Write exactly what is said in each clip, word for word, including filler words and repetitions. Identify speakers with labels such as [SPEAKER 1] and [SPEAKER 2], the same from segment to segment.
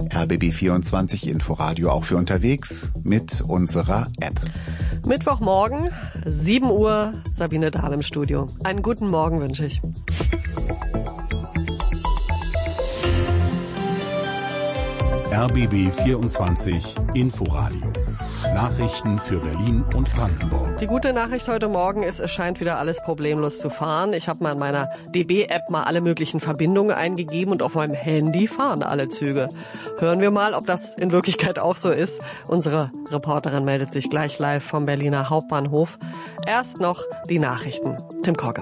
[SPEAKER 1] R B B vierundzwanzig Inforadio auch für unterwegs mit unserer App.
[SPEAKER 2] Mittwochmorgen, sieben Uhr, Sabine Dahl im Studio. Einen guten Morgen wünsche ich.
[SPEAKER 3] R B B vierundzwanzig Inforadio. Nachrichten für Berlin und Brandenburg.
[SPEAKER 2] Die gute Nachricht heute Morgen ist, es scheint wieder alles problemlos zu fahren. Ich habe mal in meiner D B-App mal alle möglichen Verbindungen eingegeben und auf meinem Handy fahren alle Züge. Hören wir mal, ob das in Wirklichkeit auch so ist. Unsere Reporterin meldet sich gleich live vom Berliner Hauptbahnhof. Erst noch die Nachrichten. Tim Korke.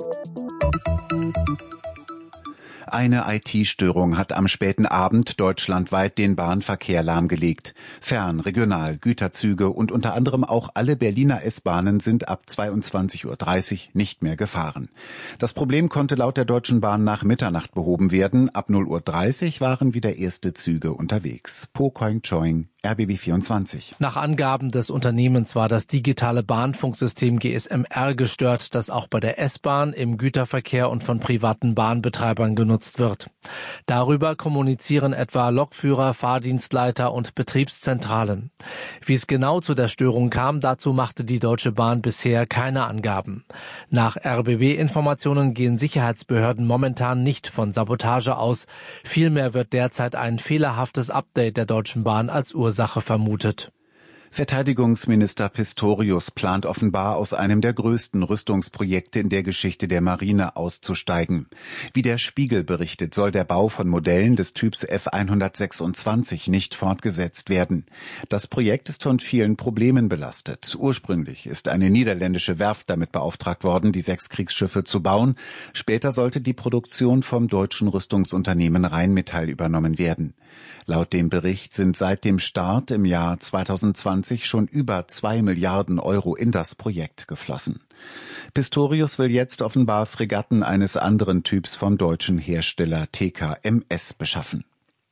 [SPEAKER 1] Eine I T-Störung hat am späten Abend deutschlandweit den Bahnverkehr lahmgelegt. Fern-, Regional-, Güterzüge und unter anderem auch alle Berliner S-Bahnen sind ab zweiundzwanzig Uhr dreißig nicht mehr gefahren. Das Problem konnte laut der Deutschen Bahn nach Mitternacht behoben werden. Ab null Uhr dreißig waren wieder erste Züge unterwegs. Po Koing Choing, R B B vierundzwanzig.
[SPEAKER 4] Nach Angaben des Unternehmens war das digitale Bahnfunksystem G S M R gestört, das auch bei der S-Bahn, im Güterverkehr und von privaten Bahnbetreibern genutzt wird. Darüber kommunizieren etwa Lokführer, Fahrdienstleiter und Betriebszentralen. Wie es genau zu der Störung kam, dazu machte die Deutsche Bahn bisher keine Angaben. Nach R B B-Informationen gehen Sicherheitsbehörden momentan nicht von Sabotage aus. Vielmehr wird derzeit ein fehlerhaftes Update der Deutschen Bahn als Ursache vermutet.
[SPEAKER 1] Verteidigungsminister Pistorius plant offenbar aus einem der größten Rüstungsprojekte in der Geschichte der Marine auszusteigen. Wie der Spiegel berichtet, soll der Bau von Modellen des Typs F hundertsechsundzwanzig nicht fortgesetzt werden. Das Projekt ist von vielen Problemen belastet. Ursprünglich ist eine niederländische Werft damit beauftragt worden, die sechs Kriegsschiffe zu bauen. Später sollte die Produktion vom deutschen Rüstungsunternehmen Rheinmetall übernommen werden. Laut dem Bericht sind seit dem Start im Jahr zweitausendzwanzig schon über zwei Milliarden Euro in das Projekt geflossen. Pistorius will jetzt offenbar Fregatten eines anderen Typs vom deutschen Hersteller T K M S beschaffen.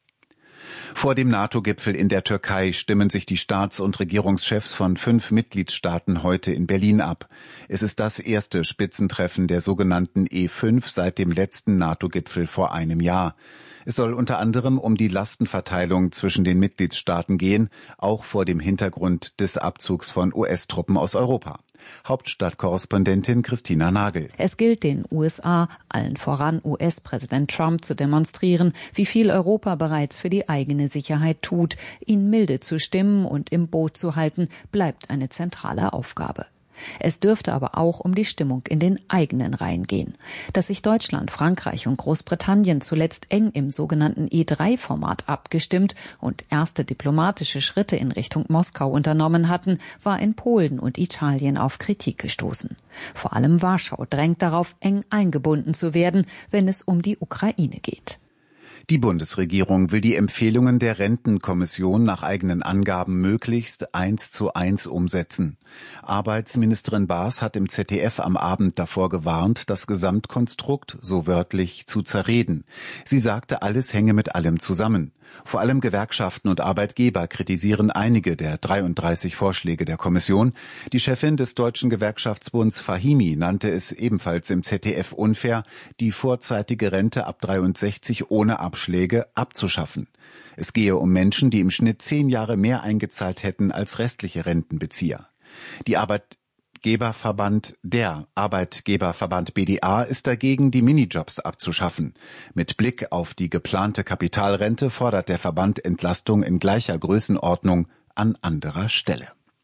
[SPEAKER 1] Vor dem NATO-Gipfel in der Türkei stimmen sich die Staats- und Regierungschefs von fünf Mitgliedstaaten heute in Berlin ab. Es ist das erste Spitzentreffen der sogenannten E fünf seit dem letzten NATO-Gipfel vor einem Jahr. Es soll unter anderem um die Lastenverteilung zwischen den Mitgliedstaaten gehen, auch vor dem Hintergrund des Abzugs von U S-Truppen aus Europa. Hauptstadtkorrespondentin Christina Nagel.
[SPEAKER 5] Es gilt den U S A, allen voran U S-Präsident Trump, zu demonstrieren, wie viel Europa bereits für die eigene Sicherheit tut. Ihn milde zu stimmen und im Boot zu halten, bleibt eine zentrale Aufgabe. Es dürfte aber auch um die Stimmung in den eigenen Reihen gehen. Dass sich Deutschland, Frankreich und Großbritannien zuletzt eng im sogenannten E drei Format abgestimmt und erste diplomatische Schritte in Richtung Moskau unternommen hatten, war in Polen und Italien auf Kritik gestoßen. Vor allem Warschau drängt darauf, eng eingebunden zu werden, wenn es um die Ukraine geht.
[SPEAKER 1] Die Bundesregierung will die Empfehlungen der Rentenkommission nach eigenen Angaben möglichst eins zu eins umsetzen. Arbeitsministerin Baas hat im Z D F am Abend davor gewarnt, das Gesamtkonstrukt, so wörtlich, zu zerreden. Sie sagte, alles hänge mit allem zusammen. Vor allem Gewerkschaften und Arbeitgeber kritisieren einige der dreiunddreißig Vorschläge der Kommission. Die Chefin des Deutschen Gewerkschaftsbunds Fahimi nannte es ebenfalls im Z D F unfair, die vorzeitige Rente ab dreiundsechzig ohne Abschläge abzuschaffen. Es gehe um Menschen, die im Schnitt zehn Jahre mehr eingezahlt hätten als restliche Rentenbezieher. Die Arbeitgeberverband, der Arbeitgeberverband B D A ist dagegen, die Minijobs abzuschaffen. Mit Blick auf die geplante Kapitalrente fordert der Verband Entlastung in gleicher Größenordnung an anderer Stelle.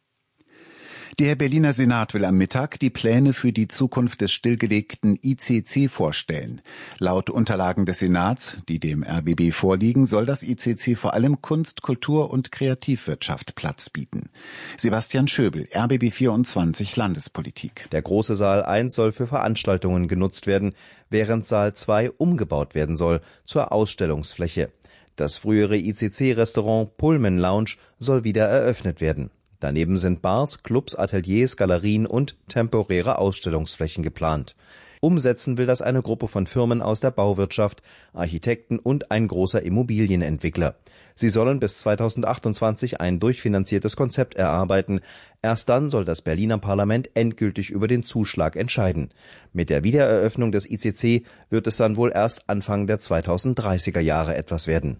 [SPEAKER 1] Der Berliner Senat will am Mittag die Pläne für die Zukunft des stillgelegten I C C vorstellen. Laut Unterlagen des Senats, die dem R B B vorliegen, soll das I C C vor allem Kunst, Kultur und Kreativwirtschaft Platz bieten. Sebastian Schöbel, R B B vierundzwanzig Landespolitik.
[SPEAKER 6] Der große Saal eins soll für Veranstaltungen genutzt werden, während Saal zwei umgebaut werden soll zur Ausstellungsfläche. Das frühere I C C-Restaurant Pullman Lounge soll wieder eröffnet werden. Daneben sind Bars, Clubs, Ateliers, Galerien und temporäre Ausstellungsflächen geplant. Umsetzen will das eine Gruppe von Firmen aus der Bauwirtschaft, Architekten und ein großer Immobilienentwickler. Sie sollen bis zweitausendachtundzwanzig ein durchfinanziertes Konzept erarbeiten. Erst dann soll das Berliner Parlament endgültig über den Zuschlag entscheiden. Mit der Wiedereröffnung des I C C wird es dann wohl erst Anfang der zweitausenddreißiger Jahre etwas werden.